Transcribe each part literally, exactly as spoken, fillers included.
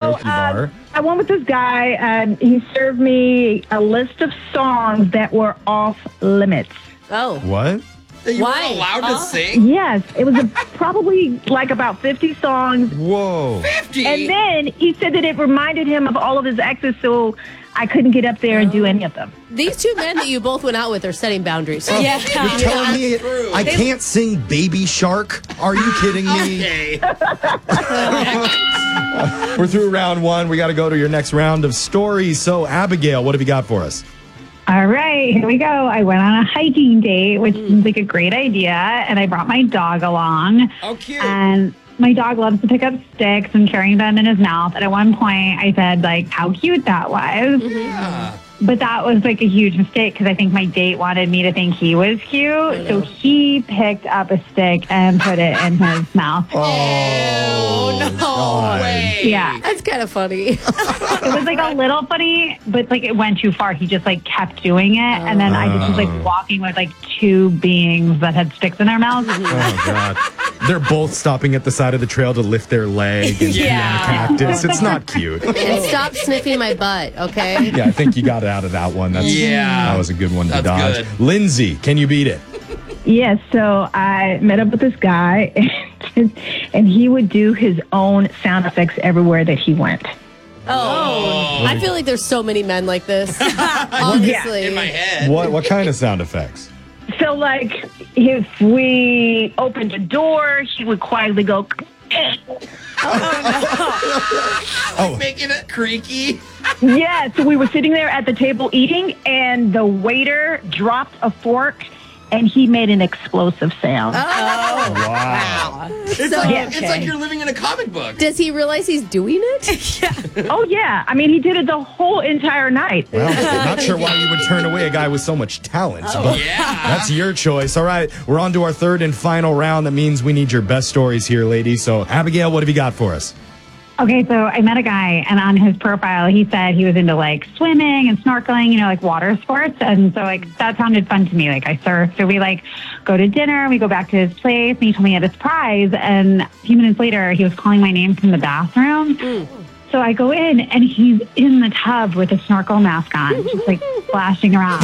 karaoke uh, bar. I went with this guy, and he served me a list of songs that were off limits. Oh. What? You Why? weren't allowed to Huh? sing? Yes, it was a, probably like about fifty songs. Whoa. fifty? And then he said that it reminded him of all of his exes, so I couldn't get up there and do any of them. These two men that you both went out with are setting boundaries. Yeah. You're telling me true. I can't sing Baby Shark? Are you kidding me? Okay. We're through round one. We got to go to your next round of stories. So, Abigail, what have you got for us? All right, here we go. I went on a hiking date, which seems like a great idea, and I brought my dog along. Oh, cute. And my dog loves to pick up sticks and carrying them in his mouth. And at one point, I said, like, how cute that was. Yeah. But that was, like, a huge mistake because I think my date wanted me to think he was cute. So he picked up a stick and put it in his mouth. Oh, no God. way. Yeah. That's kind of funny. It was, like, a little funny, but, like, it went too far. He just, like, kept doing it. And then I just was, like, walking with, like, two beings that had sticks in their mouths. Oh, God. They're both stopping at the side of the trail to lift their leg and pee on a Yeah. cactus. It's not cute. And stop sniffing my butt, okay? Yeah, I think you got out of that one. That's, Yeah. That was a good one to That's dodge. good. Lindsay, can you beat it? Yes, so I met up with this guy, and, and he would do his own sound effects everywhere that he went. Oh. I feel like there's so many men like this. Honestly. In my head. What What kind of sound effects? So, like, if we opened a door, he would quietly go, Oh, Making it creaky. yeah. So we were sitting there at the table eating, and the waiter dropped a fork, and he made an explosive sound. wow. It's, So- like, Yeah, it's okay. like you're living in a comic book. Does he realize he's doing it? Oh, yeah. I mean, he did it the whole entire night. Well, I'm not sure why you would turn away a guy with so much talent, but Yeah. that's your choice. All right, we're on to our third and final round. That means we need your best stories here, ladies. So, Abigail, what have you got for us? Okay, so I met a guy, and on his profile, he said he was into like swimming and snorkeling, you know, like water sports. And so, like, that sounded fun to me. Like, I surf. So we like go to dinner, we go back to his place, and he told me he had a surprise. And a few minutes later, he was calling my name from the bathroom. So I go in, and he's in the tub with a snorkel mask on, just like splashing around.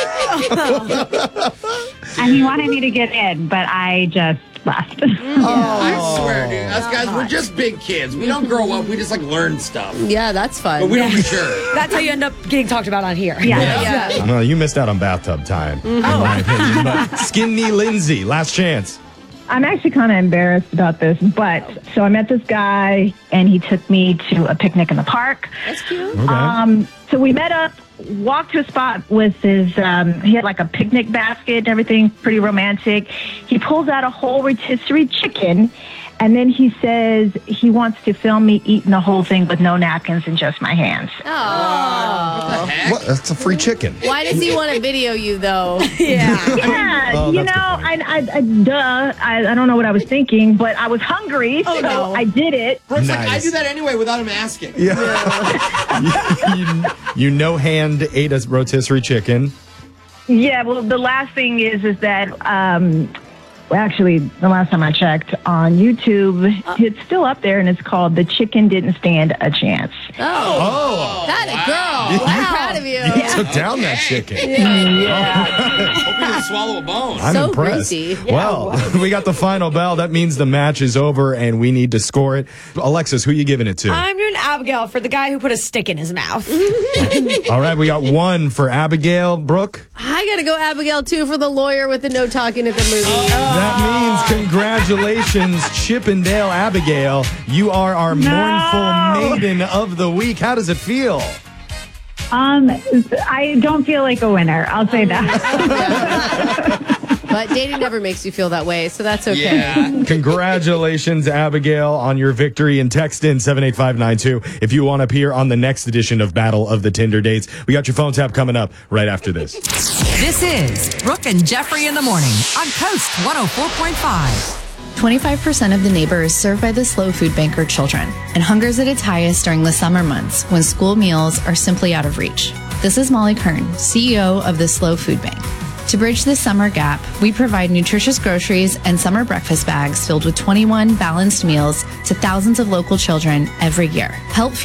And he wanted me to get in, but I just left. I swear, dude. Us guys, we're just big kids. We don't grow up. We just, like, learn stuff. Yeah, that's fun. But we don't mature. That's how you end up getting talked about on here. Yeah. Yeah. Well, you missed out on bathtub time, in my opinion. But Skinny Lindsay, last chance. I'm actually kind of embarrassed about this, but so I met this guy, and he took me to a picnic in the park. That's cute. Okay. Um, so we met up, walked to a spot with his, um, he had like a picnic basket and everything, pretty romantic. He pulls out a whole rotisserie chicken, and then he says he wants to film me eating the whole thing with no napkins and just my hands. Oh. Heck? What? That's a free chicken. Why does he want to video you, though? Yeah. Yeah, Oh, you know, that's I, I, I, duh, I, I don't know what I was thinking, but I was hungry, so no. I did it. Brooke's like, Nice. I do that anyway without him asking. Yeah. you, you, you no hand ate a rotisserie chicken. Yeah, well, the last thing is, is that, um, well, actually, the last time I checked on YouTube, it's still up there, and it's called "The Chicken Didn't Stand a Chance." Oh. Oh. That a girl. I'm proud of you. You took down that chicken. Hope you didn't swallow a bone. I'm So impressed. greasy. Well, we got the final bell. That means the match is over, and we need to score it. Alexis, who you giving it to? I'm doing Abigail for the guy who put a stick in his mouth. All right, we got one for Abigail. Brooke? I got to go Abigail, too, for the lawyer with the no talking at the movie. That means congratulations, Chippendale Abigail. You are our mournful maiden of the week. How does it feel? Um, I don't feel like a winner. I'll say that. But dating never makes you feel that way, so that's okay. Yeah. Congratulations, Abigail, on your victory. And text in seven eight five nine two if you want to appear on the next edition of Battle of the Tinder Dates. We got your phone tap coming up right after this. This is Brooke and Jeffrey in the morning on Coast one oh four point five. twenty-five percent of the neighbors served by the Slow Food Bank are children, and hunger's at its highest during the summer months when school meals are simply out of reach. This is Molly Kern, C E O of the Slow Food Bank. To bridge this summer gap, we provide nutritious groceries and summer breakfast bags filled with twenty-one balanced meals to thousands of local children every year. Help